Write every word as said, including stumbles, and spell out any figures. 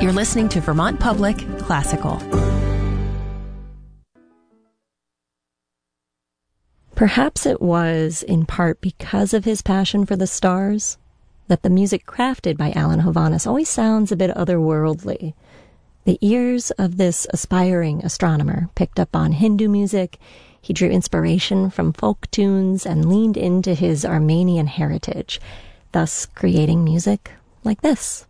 You're listening to Vermont Public Classical. Perhaps it was, in part because of his passion for the stars, that the music crafted by Alan Hovhaness always sounds a bit otherworldly. The ears of this aspiring astronomer picked up on Hindu music. He drew inspiration from folk tunes and leaned into his Armenian heritage, thus creating music like this.